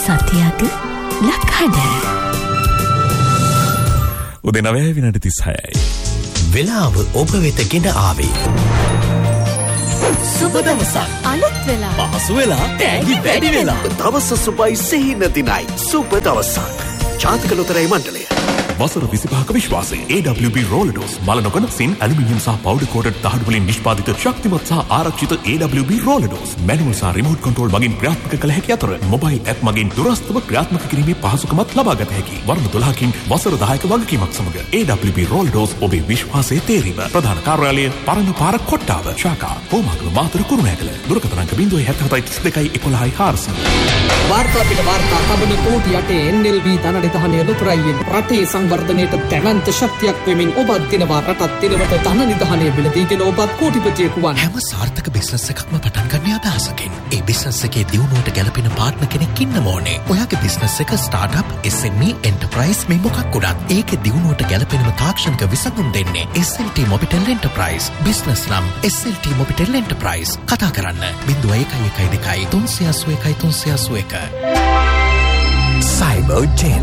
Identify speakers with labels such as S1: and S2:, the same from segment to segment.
S1: සතියක ලක්හඬ.
S2: උදේ 9:36යි.
S3: වෙලාව ඔබ වෙත ගෙන ආවේ.
S1: සුබ දවසක්. අලුත් වෙලා.
S3: පහසු වෙලා. තෑගි වැඩි වෙලා. දවස සුබයි සිහින දිනයි. සුබ දවසක්. ජාතික ලොතරැයි මණ්ඩලය.
S2: වසර 25ක විශ්වාසය AWB රෝලඩෝස් මල නොකන සින් ඇලුමිනියම් සහ පවුඩර් කෝටඩ් දහඩු වලින් නිෂ්පාදිත ශක්තිමත් සහ ආරක්ෂිත AWB රෝලඩෝස් මැනුවල් සහ රිමෝට් කන්ට්‍රෝල් මගින් ක්‍රියාත්මක කළ හැකි අතර මොබයිල් ඇප් මගින් දුරස්ථව ක්‍රියාත්මක කිරීමේ පහසුකමත් ලබා ගත හැකි. වර්ණ 12කින් වසර 10ක වගකීමක් සමග AWB රෝලඩෝස් ඔබේ විශ්වාසයේ තේරීම. ප්‍රධාන කාර්යාලය පරණ පාර කොට්ටාව. ශාඛා පොමාගල මාතර කුරුණෑගල. දුරකථන අංක 07732
S4: වාර්තා පිට වාර්තා කබන කෝටි යටේ NLB ධනනිධානය ලොතරැයියෙන් රටේ සංවර්ධනයට දැවන්ත ශක්තියක් වෙමින් ඔබත් දිනවා රටත් දිනවට ධන නිධානය මිලදීගෙන ඔබත් කෝටිපතියෙකු වන්.
S3: හැම සාර්ථක බිස්නස් එකක්ම පටන් ගන්න අදහසකින්. ඒ බිස්නස් එකේ දියුණුවට ගැලපෙන පාර්ට්නර් කෙනෙක් ඉන්නම ඕනේ. ඔයාගේ බිස්නස් එක ස්ටාර්ට්අප්, SME, එන්ටර්ප්‍රයිස් මේ මොකක් වුණත් ඒකේ දියුණුවට ගැලපෙනම තාක්ෂණික විසඳුම් දෙන්නේ SLT Mobitel Enterprise. බිස්නස් නම් SLT Mobitel Enterprise. කතා කරන්න 0112 381 381. Cyber Gen.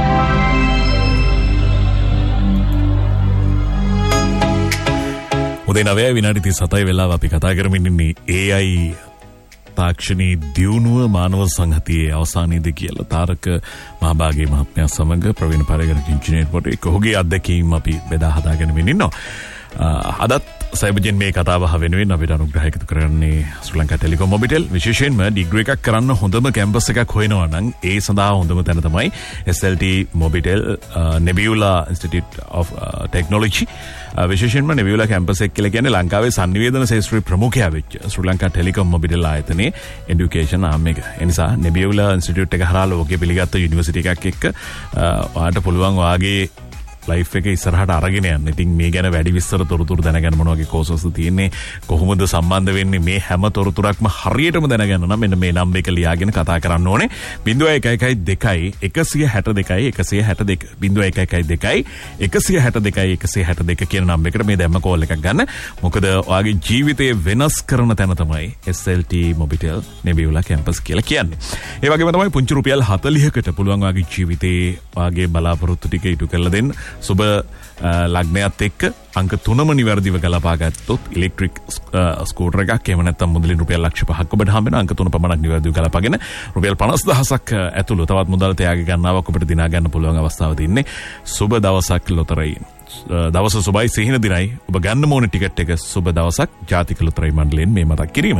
S2: උදේ 9:37 වෙලාව අපි කතා කරමින් ඉන්නේ AI තාක්ෂණී දියුණුව මානව සංහතියේ අවසානයේදී කියලා තාරක මහභාගී මහත්මයා සමග ප්‍රවීණ පරිගණක ඉංජිනේරු පොඩි ඔහුගේ අත්දැකීම් අපි බෙදා හදාගෙන ඉන්නවා. අදත් සයිබර්ජෙන් මේ කතාව වෙනුවෙන් අපිට අනුග්‍රහ එකතු කරන්නේ ශ්‍රී ලංකා ටෙලිකොම් මොබිටෙල්. විශේෂයෙන්ම ඩිග්‍රී එකක් කරන්න හොඳම කැම්පස් එකක් හොයනවා නම් ඒ සඳහා හොඳම තැන තමයි SLT Mobitel Nebula Institute of Technology. විශේෂයෙන්ම Nebula කැම්පස් එක කියලා කියන්නේ ලංකාවේ සංනිවේදන ශාස්ත්‍රීය ප්‍රමුඛයා වෙච්ච ශ්‍රී ලංකා ටෙලිකොම් මොබිටෙල් ආයතනයේ এডুকেෂන් ආම් එක. ඒ නිසා Nebula Institute එක හරහා ලෝකෙ පිළිගත්ත යුනිවර්සිටි එකක් එක්ක ඔයාලට පුළුවන් ඔයාගේ ලයිෆ් එක ඉස්සරහට අරගෙන යන්න. ඉතින් මේ ගැන වැඩි විස්තර තොරතුරු දැනගන්න මොන වගේ කෝසස් තියෙන්නේ, කොහොමද සම්බන්ධ වෙන්නේ, මේ හැම තොරතුරක්ම හරියටම දැනගන්න නම් මෙන්න මේ නම්බර් එක ලියාගෙන කතා කරන්න ඕනේ. 0112 162 162 0112 162 162 කියන නම්බර එකට මේ දැම්ම කෝල් එකක් ගන්න. මොකද ඔයාගේ ජීවිතේ වෙනස් කරන තැන තමයි SLT Mobitel Nebula Campus කියලා කියන්නේ. ඒ වගේම තමයි පුංචි රුපියල් 40කට පුළුවන් ඔයාගේ ජීවිතේ ඔයාගේ බලාපොරොත්තු ටික ඉටු කරලා දෙන්න. සුබ ලග්නයත් එක්ක අංක 3ම නිවැරදිව ගලපා ගත්තොත් ඉලෙක්ට්‍රික් ස්කූටර් එකක් එහෙම නැත්නම් මුදලින් රුපියල් ලක්ෂ 5ක් ඔබට හම්බ වෙන අංක 3 පමණක් නිවැරදිව ගලපාගෙන රුපියල් 50000ක් ඇතුළු තවත් මුදල් තයාගේ ගන්නාවක් ඔබට දිනා ගන්න පුළුවන් අවස්ථාවක් තියෙන්නේ. සුබ දවසක් ලොතරැයින්. දවස සුබයි සිහින දිනයි. ඔබ ගන්න ඕන ටිකට් එක සුබ දවසක් ජාතික ලොතරැයි මණ්ඩලයෙන් මේ මතක් කිරීම.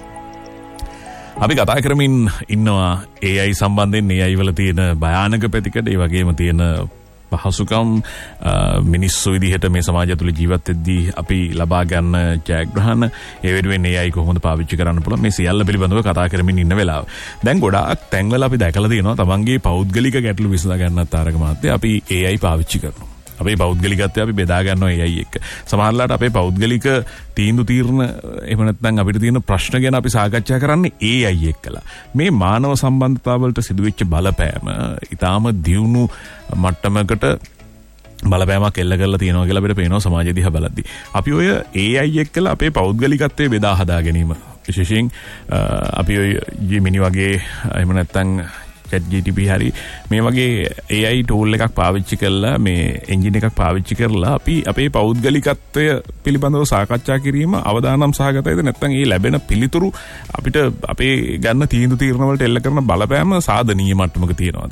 S2: අපි කතා කරමින් ඉන්නවා AI සම්බන්ධයෙන් AI වල තියෙන භයානක පැතිකඩ, ඒ වගේම තියෙන පහසුකම්, මිනිස්සු විදිහට මේ සමාජය තුළ ජීවත් වෙද්දී අපි ලබා ගන්න ජයග්‍රහණ, ඒ වෙනුවෙන් AI කොහොමද පාවිච්චි කරන්න පුළුවන්, මේ සියල්ල පිළිබඳව කතා කරමින් ඉන්න වෙලාව. දැන් ගොඩාක් තැන්වල අපි දැකලා තියෙනවා තමන්ගේ පෞද්ගලික ගැටලු විසඳ ගන්නත් තාරක මහත්තයා අපි AI පාවිච්චි කරනවා. අපේ පෞද්ගලිකත්වය අපි බෙදා ගන්නවා AI එක්ක. සමහරවිට අපේ පෞද්ගලික තීන්දුව එහෙම නැත්නම් අපිට තියෙන ප්‍රශ්න ගැන අපි සාකච්ඡා කරන්නේ AI එක්කලා. මේ මානව සම්බන්ධතාවලට සිදුවෙච්ච බලපෑම ඊටාම දියුණු මට්ටමකට බලපෑමක් එල්ල කරලා තියෙනවා කියලා අපිට පේනවා සමාජය දිහා බලද්දී. අපි ඔය AI එක්කලා අපේ පෞද්ගලිකත්වයේ බෙදා හදා ගැනීම, විශේෂයෙන් අපි ඔය Gemini වගේ එහෙම නැත්නම් ChatGPT හරි මේ වගේ AI tool එකක් පාවිච්චි කරලා, මේ එන්ජින් එකක් පාවිච්චි කරලා අපි අපේ පෞද්ගලිකත්වය පිළිබඳව සාකච්ඡා කිරීම අවදානම් සහගතයිද නැත්නම් ඒ ලැබෙන පිළිතුරු අපිට අපේ ගන්න තීන්දුව తీරන වලට එල්ල කරන බලපෑම සාධනීය මට්ටමක තියෙනවද?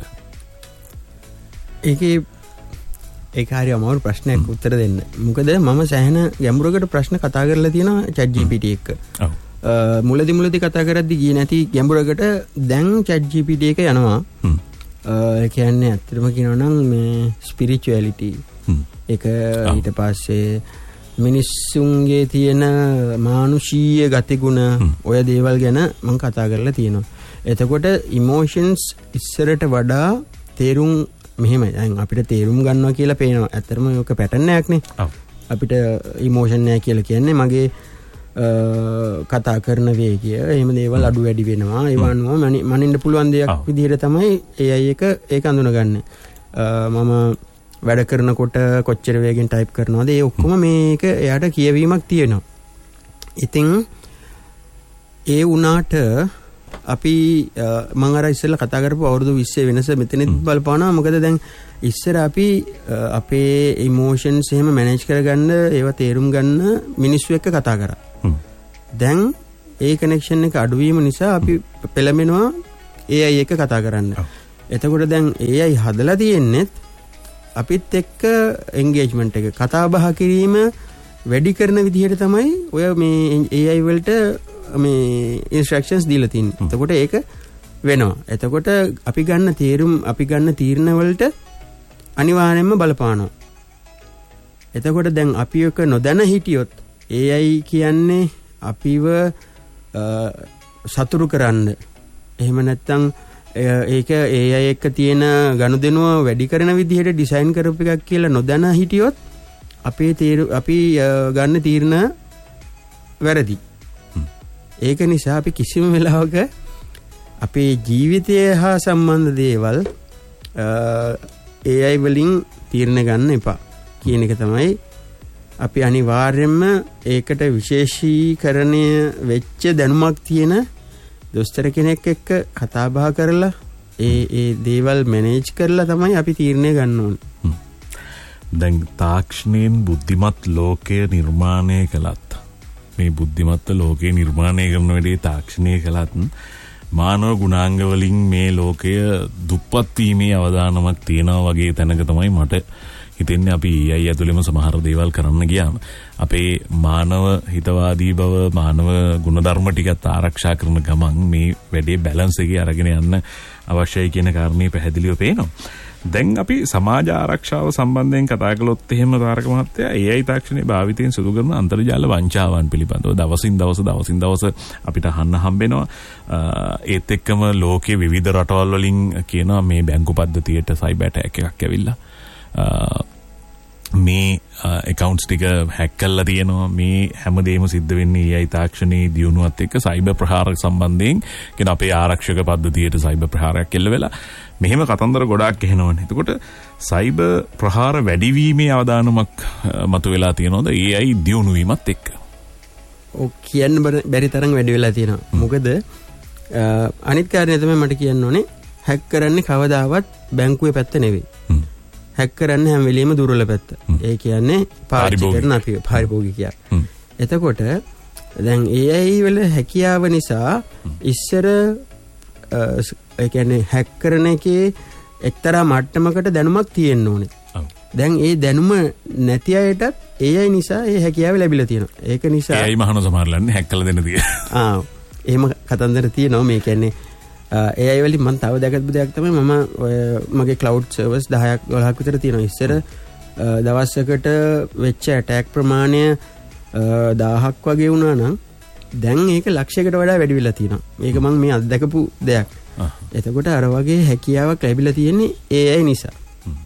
S5: ඒක හරි අමාරු ප්‍රශ්නයක් උත්තර දෙන්න. මොකද මම සෑහෙන ගැඹුරකට ප්‍රශ්න කතා කරලා තියෙනවා ChatGPT එක්ක. මුලදි කතා කරද්දි ගියේ නැති ගැඹුරකට දැන් ChatGPT එක යනවා. ඒ කියන්නේ ඇත්තටම කියනවා නම් මේ ස්පිරිචුවැලිටි එක, ඊට පස්සේ මිනිස්සුන්ගේ තියෙන මානුෂීය ගතිගුණ, ඔය දේවල් ගැන මම කතා කරලා තියෙනවා. එතකොට ඉමෝෂන්ස් ඉස්සරට වඩා තේරුම් මෙහෙමයි. දැන් අපිට තේරුම් ගන්නවා කියලා පේනවා. ඇත්තටම ඒක පැටර්න් එකක් නේ. අපිට ඉමෝෂන් එක කියලා කියන්නේ මගේ කතා කරන වේගය, එහෙම දේවල් අඩු වැඩි වෙනවා. ඒ වගේම මනින්න පුළුවන් දෙයක් විදිහට තමයි AI එක ඒක අඳුනගන්නේ. මම වැඩ කරනකොට කොච්චර වේගෙන් ටයිප් කරනවද, ඒ ඔක්කොම මේක එයාට කියවීමක් තියෙනවා. ඉතින් ඒ වුණාට අපි මම අර ඉස්සෙල්ලා කතා කරපු අවුරුදු 20 වෙනස මෙතනත් බලපානවා. මොකද දැන් ඉස්සර අපි අපේ ඉමෝෂන්ස් එහෙම මැනේජ් කරගන්න ඒවා තේරුම් ගන්න මිනිස්සු එක්ක කතා කරා. දැන් ඒ කනෙක්ෂන් එක අඩුවීම නිසා අපි පෙළඹෙනවා AI එක කතා කරන්න. එතකොට දැන් AI හදලා තියෙන්නේ අපිත් එක්ක එන්ගේජ්මන්ට් එක කතා බහ කිරීම වැඩි කරන විදිහට තමයි ඔය මේ AI වලට මේ ඉන්ස්ට්‍රක්ෂන්ස් දීලා තින්නේ. එතකොට ඒක වෙනවා. එතකොට අපි ගන්න තීරණ වලට අනිවාර්යයෙන්ම බලපානවා. එතකොට දැන් අපි එක නොදැන හිටියොත් AI කියන්නේ අපිව සතුරු කරන්න. එහෙම නැත්නම් ඒක AI එක්ක තියෙන ගනුදෙනුව වැඩි කරන විදිහට ඩිසයින් කරපු එකක් කියලා නොදැන හිටියොත් අපි ගන්න තීරණ වැරදි. ඒක නිසා අපි කිසිම වෙලාවක අපේ ජීවිතය හා සම්බන්ධ දේවල් AI වලින් තීරණ ගන්න එපා කියන එක තමයි අපි අනිවාර්යයෙන්ම ඒකට විශේෂීකරණය වෙච්ච දැනුමක් තියෙන දොස්තර කෙනෙක් එක්ක කතා බහ කරලා ඒ දේවල් මැනේජ් කරලා තමයි අපි තීරණය ගන්න ඕනේ.
S2: දැන් තාක්ෂණයෙන් බුද්ධිමත් ලෝකය නිර්මාණය කළත් මේ බුද්ධිමත් ලෝකය නිර්මාණය කරන වෙලේ තාක්ෂණය කළත් මානව ගුණාංග වලින් මේ ලෝකය දුප්පත් වීමේ අවදානමක් තියෙනවා වගේ තැනක තමයි මට හිතෙන්නේ. අපි AI ඇතුළෙම සමහර දේවල් කරන්න ගියාම අපේ මානව හිතවාදී බව මානව ගුණධර්ම ටිකත් ආරක්ෂා කරන ගමන් මේ වැඩේ බැලන්ස් එකේ අරගෙන යන්න අවශ්‍යයි කියන කාරණේ පැහැදිලිව පේනවා. දැන් අපි සමාජ ආරක්ෂාව සම්බන්ධයෙන් කතා කළොත් එහෙම තාරක මහත්තයා AI තාක්ෂණයේ භාවිතයෙන් සිදු කරන අන්තර්ජාල වංචාවන් පිළිබඳව දවසින් දවස අපිට අහන්න හම්බෙනවා. ඒත් එක්කම ලෝකයේ විවිධ රටවල් වලින් කියනවා මේ බැංකු පද්ධතියට සයිබර් ඇටැක් එකක් ඇවිල්ලා මේ accounts ටික හැක් කරලා තියෙනවා. මේ හැමදේම සිද්ධ වෙන්නේ AI තාක්ෂණයේ දියුණුවත් එක්ක සයිබර් ප්‍රහාර සම්බන්ධයෙන් කියන අපේ ආරක්ෂක පද්ධතියට සයිබර් ප්‍රහාරයක් එල්ල වෙලා මෙහෙම කතන්දර ගොඩාක් එනවා. එතකොට සයිබර් ප්‍රහාර වැඩිවීමේ අවදානමක් මතුවලා තියෙනවද AI දියුණු වීමත් එක්ක?
S5: ඔව් කියන්න බැරි තරම් වැඩි වෙලා තියෙනවා. මොකද අනිත් කාරණේ තමයි මට කියන්න ඕනේ හැක් කරන්නේ කවදාවත් බැංකුවේ පැත්ත නෙවෙයි. හැක් කරන්න හැම වෙලෙම දුර්වල පැත්ත. ඒ කියන්නේ පාවිච්චි කරන අපි පාරිභෝගිකයා. එතකොට දැන් AI වල හැකියාව නිසා ඉස්සර ඒ කියන්නේ හැක් කරන එකේ එක්තරා මට්ටමකට දැනුමක් තියෙන්න ඕනේ. දැන් ඒ දැනුම නැති අයටත් AI නිසා ඒ හැකියාව ලැබිලා තියෙනවා. ඒක නිසා
S2: AI මහන සමහරලන්නේ හැක් කළ දෙන්න තියෙනවා.
S5: එහෙම කතන්දර තියෙනවා. මේ කියන්නේ AI වලින් මම තව දැකපු දෙයක් තමයි මම මගේ cloud servers 10ක් 12ක් විතර තියෙනවා. ඉස්සර දවසකට වෙච්ච attack ප්‍රමාණය 1000ක් වගේ වුණා නම් දැන් ඒක ලක්ෂයකට වඩා වැඩි වෙලා තියෙනවා. මේක මම මේ අත්දැකපු දෙයක්. එතකොට අර වගේ හැකියාවක් ලැබිලා තියෙන්නේ AI නිසා.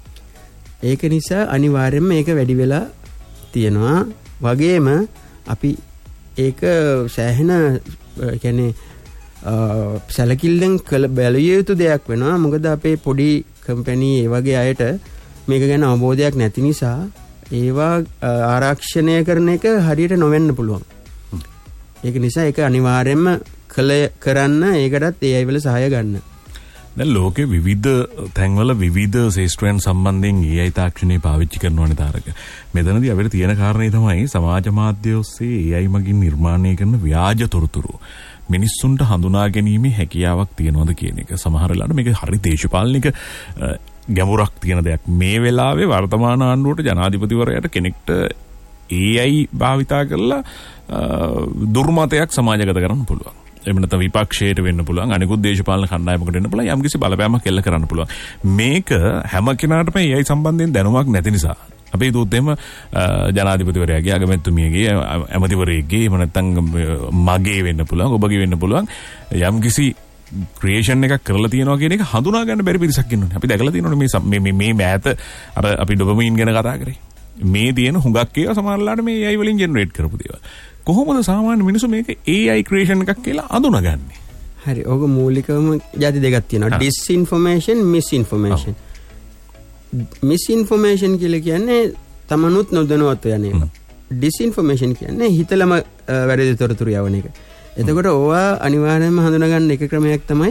S5: ඒක නිසා අනිවාර්යයෙන්ම මේක වැඩි වෙලා තියෙනවා. වගේම අපි ඒක සෑහෙන කියන්නේ සැලකිල්ලෙන් බැලිය යුතු දෙයක් වෙනවා. මොකද අපේ පොඩි කම්පැනි ඒ වගේ අයට මේක ගැන අවබෝධයක් නැති නිසා ඒවා ආරක්ෂණය කරන එක හරියට නොවෙන්න පුළුවන්. ඒක නිසා ඒක අනිවාර්යයෙන්ම කරන්න ඒකටත් AI වල සහාය ගන්න.
S2: දැන් ලෝකේ විවිධ තැන්වල විවිධ ශාස්ත්‍රයන් සම්බන්ධයෙන් AI තාක්ෂණය පාවිච්චි කරනවානේ තාරක. මෙතනදී අපිට තියෙන කාරණේ තමයි සමාජ මාධ්‍ය ඔස්සේ AI මගින් නිර්මාණය කරන ව්‍යාජ තොරතුරු මිනිස්සුන්ට හඳුනා ගැනීමේ හැකියාවක් තියනවාද කියන එක. සමහර වෙලාවට මේක හරි දේශපාලනික ගැඹුරක් තියෙන දෙයක්. මේ වෙලාවේ වර්තමාන ආණ්ඩුවට ජනාධිපතිවරයාට කෙනෙක්ට AI භාවිතා කරලා දුර්මතයක් සමාජගත කරන්න පුළුවන්. එහෙම නැත්නම් විපක්ෂයට වෙන්න පුළුවන්, අනිකුත් දේශපාලන කණ්ඩායමකට වෙන්න පුළුවන්, යම්කිසි බලපෑමක් එල්ල කරන්න පුළුවන්. මේක හැම කෙනාටම AI සම්බන්ධයෙන් දැනුමක් නැති නිසා අපේ දූතේම ජනාධිපතිවරයාගේ අගමැතිතුමියගේ ඇමතිවරයෙක්ගේ එහෙම නැත්නම් මගේ වෙන්න පුළුවන්, ඔබගේ වෙන්න පුළුවන් යම්කිසි ක්‍රියේෂන් එකක් කරලා තියෙනවා කියන එක හඳුනා ගන්න බැරි පිරිසක් ඉන්නෝනේ. අපි දැකලා තියෙනවනේ මේ මෑත අර අපි ඩොපමයින් ගැන කතා කරේ. මේ තියෙන හුඟක් ඒවා සමහරලාට මේ AI වලින් ජෙනරේට් කරපු දේවල්. කොහොමද සාමාන්‍ය මිනිස්සු මේක AI ක්‍රියේෂන් එකක් කියලා අඳුනගන්නේ?
S5: හරි. ඕක මූලිකවම જાති දෙකක් තියෙනවා. disinformation, misinformation. misinformation කියලා කියන්නේ තමනුත් නොදැනුවත් යන එක. disinformation කියන්නේ හිතලම වැරදි තොරතුරු යවන එක. එතකොට ඕවා අනිවාර්යයෙන්ම හඳුනගන්න එක ක්‍රමයක් තමයි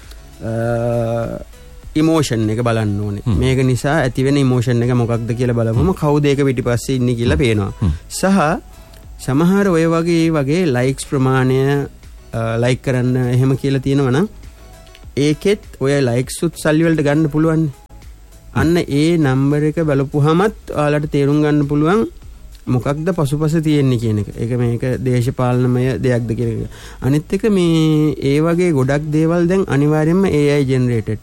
S5: ඉමෝෂන් එක බලන්න ඕනේ. මේක නිසා ඇතිවෙන ඉමෝෂන් එක මොකක්ද කියලා බලපුවම කවුද ඒක පිටිපස්සේ ඉන්නේ කියලා පේනවා. සහ සමහර ඔය වගේ ලයික්ස් ප්‍රමාණය ලයික් කරන්න එහෙම කියලා තියෙනවා නම් ඒකෙත් ඔය ලයික්ස් උත් සල්ලි වලට ගන්න පුළුවන්. අන්න ඒ නම්බර් එක බලපුවාමත් ඔයාලට තේරුම් ගන්න පුළුවන් මොකක්ද පසුපස තියෙන්නේ කියන එක. ඒක මේක දේශපාලනමය දෙයක්ද කියන එක. අනිත් එක මේ ඒ වගේ ගොඩක් දේවල් දැන් අනිවාර්යයෙන්ම AI ජෙනරේටඩ්.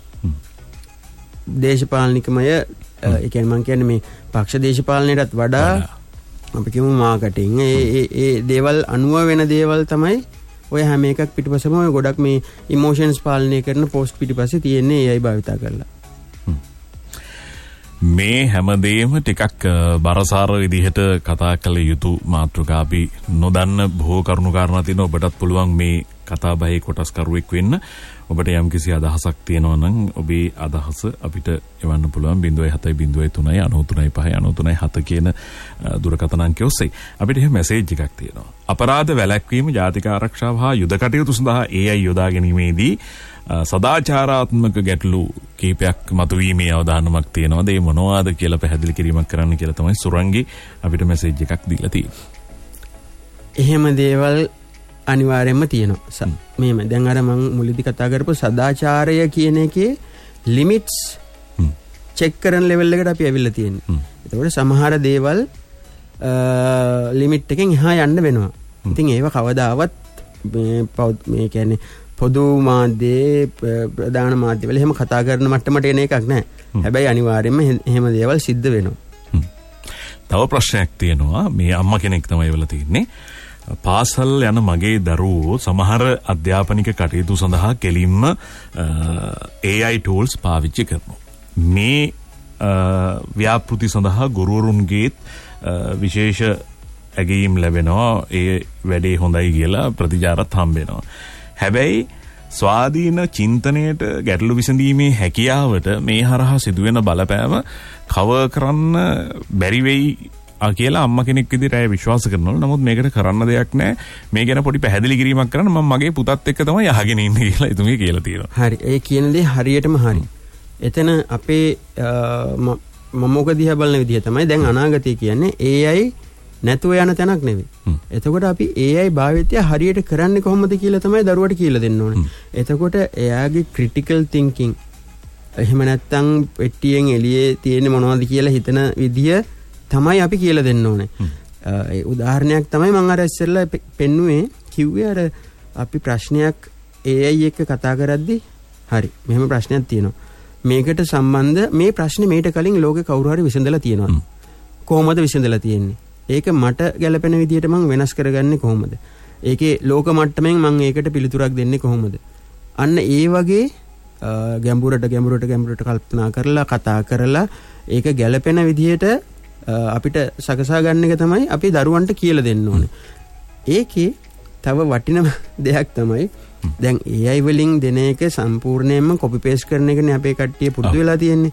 S5: දේශපාලනිකමය ඒ කියන්නේ මම කියන්නේ මේ පක්ෂ දේශපාලනයටත් වඩා අපි කියමු මාකටිං ඒ දේවල් අනුව වෙන දේවල් තමයි ඔය හැම එකක් පිටිපස්සම ඔය ගොඩක් මේ ඉමෝෂන්ස් පාලනය කරන පෝස්ට් පිටිපස්සේ තියෙන්නේ AI භාවිතා කරලා.
S2: මේ හැමදේම ටිකක් බරසාර විදිහට කතා කළ යුතු මාතෘකා. අපි නොදන්න බොහෝ කරුණු කාරණා තියෙන ඔබටත් පුළුවන් මේ කතා බහේ කොටස්කරුවෙක් වෙන්න. ඔබට යම්කිසි අදහසක් තියෙනවා නම් ඔබේ අදහස අපිට එවන්න පුළුවන් 0703935993 කියන දුරකථන අංකය ඔස්සේ. අපිට එහෙම මැසේජ් එකක් තියෙනවා. අපරාධ වැළැක්වීම, ජාතික ආරක්ෂාව හා යුද කටයුතු සඳහා AI යොදා ගැනීමේදී සදාචාරාත්මක ගැටලු කීපයක් මතුවීමේ අවධානමක් තියෙනවා. ඒ මොනවාද කියලා පැහැදිලි කිරීමක් කරන්න කියලා තමයි සුරංගි අපිට මැසේජ් එකක් දීලා තියෙන්නේ.
S5: එහෙම දේවල් අනිවාර්යයෙන්ම තියෙනවා. මේම දැන් අර මම මුලදී කතා කරපු සදාචාරය කියන එකේ ලිමිට්ස් චෙක් කරන ලෙවල් එකට අපි ඇවිල්ලා තියෙන්නේ. ඒතකොට සමහර දේවල් ලිමිට් එකෙන් එහා යන්න වෙනවා. ඉතින් ඒව කවදාවත් මේ කියන්නේ පොදු මාධ්‍යයේ ප්‍රධාන මාධ්‍යවල එහෙම කතා කරන මට්ටමට එන එකක් නැහැ. හැබැයි අනිවාර්යයෙන්ම එහෙම දේවල් සිද්ධ වෙනවා.
S2: තව ප්‍රශ්නයක් තියෙනවා. මේ අම්මා කෙනෙක් තමයි වෙලා තින්නේ. පාසල් යන මගේ දරුවෝ සමහර අධ්‍යාපනික කටයුතු සඳහා කෙලින්ම AI tools පාවිච්චි කරනවා. මේ ව්‍යාපෘති සඳහා ගුරුවරුන්ගේ විශේෂ ඇගීම් ලැබෙනවා. ඒ වැඩේ හොඳයි කියලා ප්‍රතිචාරත් හම්බ වෙනවා. හැබැයි ස්වාධීන චින්තනයට ගැටලු විසඳීමේ හැකියාවට මේ හරහා සිදුවෙන බලපෑම කවර් කරන්න බැරි වෙයි කියලා අම්මා කෙනෙක් විදිහට අය විශ්වාස කරනවා. නමුත් මේකට කරන්න දෙයක් නැහැ. මේ ගැන පොඩි පැහැදිලි කිරීමක් කරන්න මම මගේ පුතත් එක්ක තමයි අහගෙන ඉන්නේ කියලා එතුමිය කියලා තියෙනවා.
S5: හරි. ඒ කියන දේ හරියටම හරි. එතන අපේ මම මොකද දිහා බලන විදිහ තමයි දැන් අනාගතය කියන්නේ AI නැතුව යන තැනක් නෙවෙයි. එතකොට අපි AI භාවිතය හරියට කරන්නේ කොහොමද කියලා තමයි දරුවට කියලා දෙන්න ඕනේ. එතකොට එයාගේ ක්‍රිටිකල් තින්කින් එහෙම නැත්නම් පෙට්ටියෙන් එළියේ තියෙන්නේ මොනවද කියලා හිතන විදිය තමයි අපි කියලා දෙන්න ඕනේ. ඒ උදාහරණයක් තමයි මම අර ඉස්සෙල්ලා පෙන්නුවේ කිව්වේ අර අපි ප්‍රශ්නයක් AI එක්ක කතා කරද්දී හරි මෙහෙම ප්‍රශ්නයක් තියෙනවා. මේකට සම්බන්ධ මේ ප්‍රශ්නේ මේට කලින් ලෝකේ කවුරු හරි විසඳලා තියෙනවා. කොහොමද විසඳලා තියෙන්නේ? ඒක මට ගැළපෙන විදිහට මම වෙනස් කරගන්නේ කොහොමද? ඒකේ ලෝක මට්ටමින් මම ඒකට පිළිතුරක් දෙන්නේ කොහොමද? අන්න ඒ වගේ ගැඹුරට කල්පනා කරලා කතා කරලා ඒක ගැළපෙන විදිහට අපිට සකසා ගන්න එක තමයි අපි දරුවන්ට කියලා දෙන්න ඕනේ. ඒකේ තව වටින දෙයක් තමයි දැන් AI වලින් දෙන එක සම්පූර්ණයෙන්ම කොපි පේස්ට් කරන එකනේ අපේ කට්ටිය පුරුදු වෙලා තියෙන්නේ.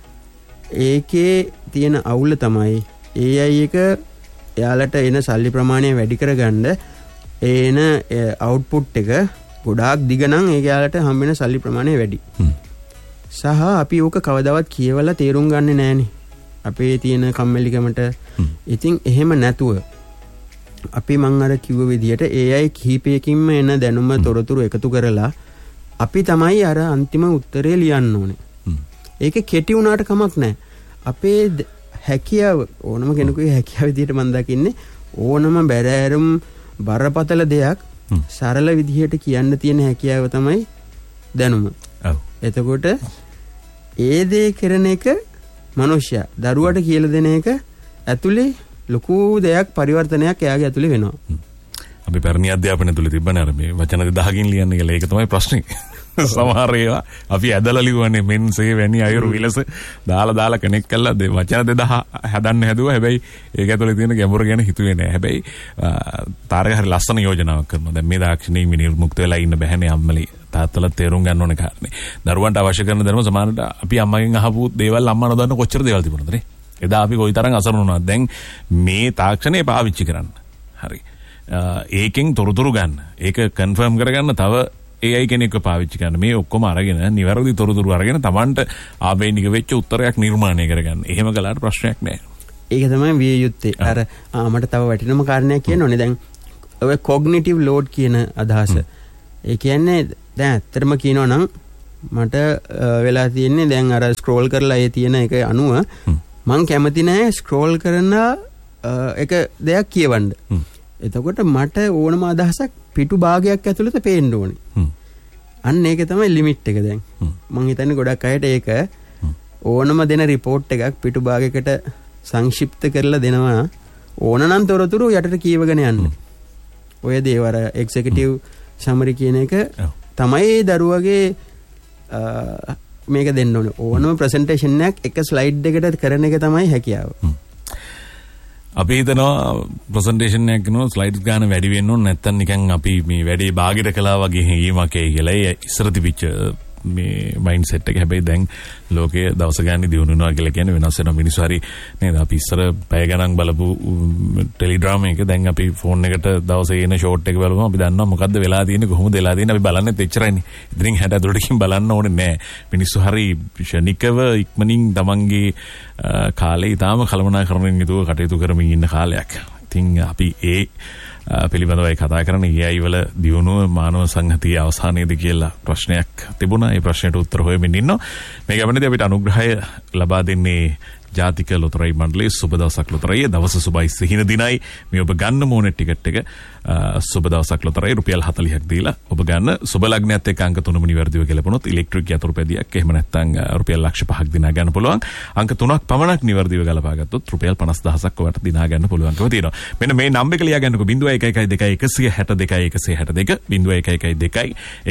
S5: ඒකේ තියෙන අවුල තමයි AI එක එයාලට එන සල්ලි ප්‍රමාණය වැඩි කරගන්න එන අවුට්පුට් එක ගොඩාක් දිග නම් ඒක එයාලට හම්බ වෙන සල්ලි ප්‍රමාණය වැඩි. සහ අපි ඕක කවදාවත් කියවලා තේරුම් ගන්නෙ නෑනේ. අපේ තියෙන කම්මැලිකමට. ඉතින් එහෙම නැතුව අපි මං අර කිව්ව විදිහට AI කීපයකින්ම එන දැනුම තොරතුරු එකතු කරලා අපි තමයි අර අන්තිම උත්තරේ ලියන්න ඕනේ. ඒක කෙටි වුණාට කමක් නැහැ. අපේ හැකියාව ඕනම කෙනෙකුගේ හැකියාව විදිහට මම දකින්නේ ඕනම බැරෑරුම් බරපතල දෙයක් සරල විදිහට කියන්න තියෙන හැකියාව තමයි දැනුම. එතකොට ඒ දේ කරන එක මනුෂ්‍යයා දරුවට කියලා දෙන එක ඇතුලේ ලොකු දෙයක් පරිවර්තනයක් එයාගේ ඇතුලේ වෙනවා.
S2: අපි පැරණි අධ්‍යාපනය තුල තිබ්බනේ අර මේ වචන 2000කින් ලියන්න කියලා. ඒක තමයි ප්‍රශ්නේ. සමහර ඒවා අපි ඇදලා ලියුවනේ මෙන්සේ වැනි අයුරු විලස දාලා කනෙක්ට් කරලා වචන 2000 හදන්න හැදුවා. හැබැයි ඒක ඇතුලේ තියෙන ගැඹුර ගැන හිතුවේ නෑ. හැබැයි තාරක හරි ලස්සන යෝජනාවක් කරනවා. දැන් මේ දාක්ෂණයේ විනිර්මුක්ත වෙලා ඉන්න බෑනේ අම්මලි තාත්තලා තේරුම් ගන්න ඕනේ කාරණේ. දරුවන්ට අවශ්‍ය කරන ධර්ම සමානට අපි අම්මගෙන් අහපු දේවල් අම්මා නොදන්න කොච්චර දේවල් තිබුණාද නේ. එදා අපි කොයිතරම් අසරණ වුණාද. දැන් මේ තාක්ෂණය පාවිච්චි කරන්න. හරි. ඒකෙන් තොරතුරු ගන්න. ඒක කන්ෆර්ම් කරගන්න තව AI කෙනෙක්ව පාවිච්චි කරන්න. මේ ඔක්කොම අරගෙන නිවැරදි තොරතුරු අරගෙන Tamanට ආවේනික වෙච්ච උත්තරයක් නිර්මාණය කරගන්න. එහෙම කළාට ප්‍රශ්නයක් නැහැ.
S5: ඒක තමයි විය යුත්තේ. අර මට තව වටිනම කාරණයක් කියන්න ඕනේ. දැන් ඔය කොග්නිටිව් ලෝඩ් කියන අදහස. ඒ කියන්නේ දැන් ඇත්තටම කියනවා නම් මට වෙලා තියෙන්නේ දැන් අර ස්ක්‍රෝල් කරලා ඒ තියෙන එක අනුව මං කැමති නැහැ ස්ක්‍රෝල් කරන එක දෙයක් කියවන්න. එතකොට මට ඕනම අදහසක් පිටු භාගයක් ඇතුළත පේන්න ඕනේ. අන්න ඒක තමයි ලිමිට් එක දැන්. මං හිතන්නේ ගොඩක් අයට ඒක ඕනම දෙන රිපෝට් එකක් පිටු භාගයකට සංක්ෂිප්ත කරලා දෙනවා ඕනනම් තොරතුරු යටට කියවගෙන යන්න. ඔය දේවර එක්සිකියුටිව් සමරි කියන එක තමයි දරුවගේ මේක දෙන්න ඕනේ. ඕනම ප්‍රසන්ටේෂන් එකක් එක ස්ලයිඩ් එකකට කරන එක තමයි හැකියාව.
S2: අපි හිතනවා ප්‍රසන්ටේෂන් එකක් කරනවා ස්ලයිඩ්ස් ගන්න වැඩි වෙන්න ඕන නැත්නම් නිකන් අපි මේ වැඩේ බාගෙට කළා වගේ හැඟීමක් එයි කියලා. ඒ ඉස්සර තිබිච්ච මේ මයින්ඩ් සෙට් එක. හැබැයි දැන් ලෝකයේ දවස ගන්න දියුණු වෙනවා කියලා කියන්නේ වෙනස් වෙනවා. මිනිස්සු හරි නේද? අපි ඉස්සර පැය ගණන් බලපු ටෙලිඩ්‍රාමා එක දැන් අපි ෆෝන් එකට දවසේ එන ෂෝට් එක බලමු. අපි දන්නවා මොකද්ද වෙලා තියෙන්නේ කොහොමද වෙලා තියෙන්නේ. අපි බලන්නෙත් එච්චරයිනේ. ඉතින් 60 ඇතුළටකින් බලන්න ඕනේ නැහැ. මිනිස්සු හරි ෂණිකව ඉක්මනින් තමන්ගේ කාලේ ඊටාම කළමනාකරණයෙන් යුතුව කටයුතු කරමින් ඉන්න කාලයක්. ඉතින් අපි ඒ පිළිබඳවයි කතා කරන්නේ. AI වල දියුණුව මානව සංහතියේ අවසානයේදී කියලා ප්‍රශ්නයක් තිබුණා. ඒ ප්‍රශ්නයට උත්තර හොයමින් ඉන්නවා. මේ ගමනේදී අපිට අනුග්‍රහය ලබා දෙන්නේ ජාතික ලොතරැයි මණ්ඩලයේ සුබ දවසක් ලොතරැයි. දවස සුබයි සිහින දිනයි. මේ ඔබ ගන්න මොනේ ටිකට් එක සුබ දවසක් ලොතරැයි රුපියල් 40ක් දීලා ඔබ ගන්න. සුබ ලග්නයත් එක්ක අංක 3ම නිවැරදිව ගැලපුණොත් ඉලෙක්ට්‍රික් යතුරුපැදියක් එහෙම නැත්නම් රුපියල් ලක්ෂ 5ක් දිනා ගන්න පුළුවන්. අංක 3ක් පමණක් නිවැරදිව ගලපා ගත්තොත් රුපියල් 50000ක් ඔයාලට දිනා ගන්න පුළුවන්කම තියෙනවා. මෙන්න මේ නම්බර් එක ලියා ගන්නකො 0112 162 162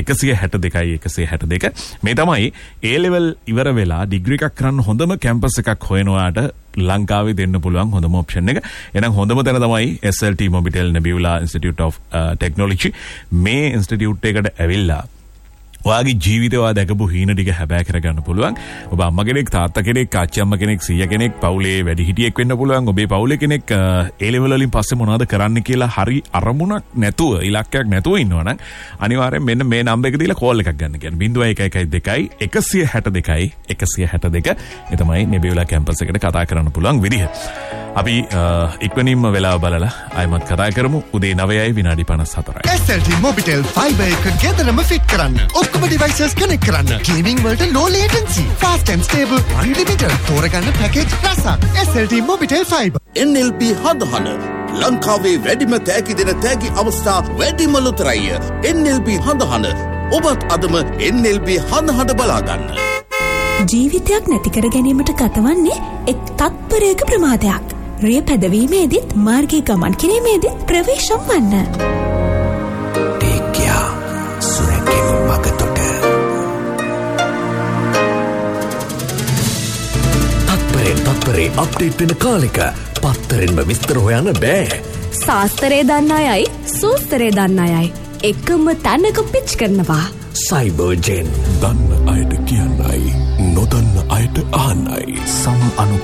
S2: 162 162. මේ තමයි A level ඉවර වෙලා ඩිග්‍රී එකක් කරන්න හොඳම කැම්පස් එකක් හොයනවාට ලංකාවේ දෙන්න පුළුවන් හොඳම ඔප්ෂන් එක. එහෙනම් හොඳම තැන තමයි SLT Mobitel Nebula Institute of Technology. මේ ඉන්ස්ටිටියුට් එකට ඇවිල්ලා ඔයාගේ ජීවිතය ඔයා දැකපු හීන ටික හැබෑ කරගන්න පුළුවන්. ඔබ අම්මා කෙනෙක්, තාත්තා කෙනෙක්, ආච්චි අම්මා කෙනෙක්, සීයා කෙනෙක්, පවුලේ වැඩිහිටියෙක් වෙන්න පුළුවන්. ඔබේ පවුලේ කෙනෙක් A level වලින් පස්සේ මොනවද කරන්න කියලා හරි අරමුණක් නැතුව, ඉලක්කයක් නැතුව ඉන්නවනම් අනිවාර්යෙන් මෙන්න මේ නම්බර් එක දීලා කෝල් එකක් ගන්න කියන්නේ 0112 162 162. ඒ තමයි Nebula කැම්පස් එකට කතා කරන්න පුළුවන් විදිහ. අපි ඉක්මනින්ම වෙලාව බලලා ආයෙමත් කතා කරමු. උදේ 9:54.
S6: SLT Mobitel Fiber එක ගෙදරම ෆිට කරන්න. ඔක්කොම devices connect කරන්න. Gaming වලට low latency, fast and stable, unlimited. තෝරගන්න package රසක්. SLT Mobitel Fiber.
S7: NLP හදහන ලංකාවේ වැඩිම තෑගි දෙන තෑගි අවස්ථා වැඩිම ලොතරැයි. NLP හදහන ඔබත් අදම NLP හදහන බලාගන්න.
S1: ජීවිතයක් නැති කර ගැනීමට ගතවන්නේ එක් තත්පරයක ප්‍රමාදයක්. රිය පැදවීමේදීත් මාර්ගයේ ගමන් කිරීමේදීත් ප්‍රවේශම් වන්න.
S3: ටේකියා සුරැකීම මගතොට. තත්පරේ අප්ඩේට් වෙන කාලෙක පත්තරෙන්ම විස්තර හොයන්න බෑ.
S1: ශාස්ත්‍රය දන්න අයයි සූත්‍රය දන්න අයයි එකම තැනක පිච් කරනවා.
S3: සයිබර්ජෙන්
S2: දන්න අයට කියන්නයි නොදන්න අයට අහන්නයි.
S3: සම අනුක